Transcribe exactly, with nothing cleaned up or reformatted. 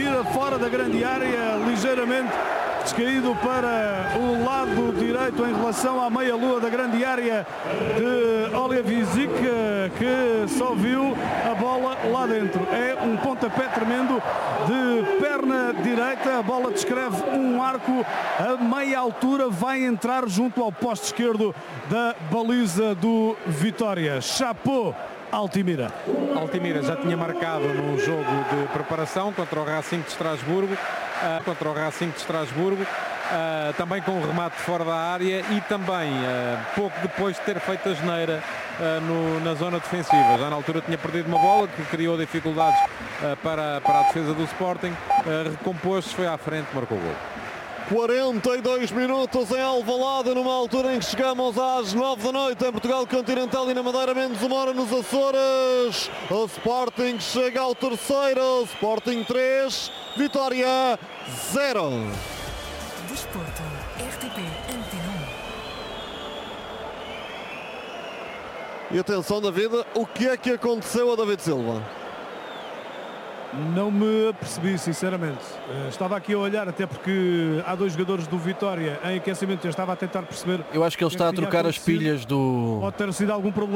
tira fora da grande área, ligeiramente descaído para o lado direito em relação à meia-lua da grande área de Oljevičić, que só viu a bola lá dentro. É um pontapé tremendo de perna direita, a bola descreve um arco a meia altura, vai entrar junto ao poste esquerdo da baliza do Vitória. Chapeau, Altimira. Altimira já tinha marcado num jogo de preparação contra o Racing de Estrasburgo, uh, contra o Racing de Estrasburgo, uh, também com um remate fora da área e também uh, pouco depois de ter feito a geneira uh, no, na zona defensiva. Já na altura tinha perdido uma bola que criou dificuldades uh, para, para a defesa do Sporting, uh, recompôs-se, foi à frente, marcou o gol. quarenta e dois minutos em Alvalade, numa altura em que chegamos às nove da noite em Portugal Continental e na Madeira, menos uma hora nos Açores. O Sporting chega ao terceiro, Sporting três, Vitória zero. Desporto, R T P Antena um. E atenção, David, o que é que aconteceu a David Silva? Não me apercebi, sinceramente. Estava aqui a olhar, até porque há dois jogadores do Vitória em aquecimento. Eu estava a tentar perceber. Eu acho que ele está a trocar as pilhas do... Pode ter sido algum problema.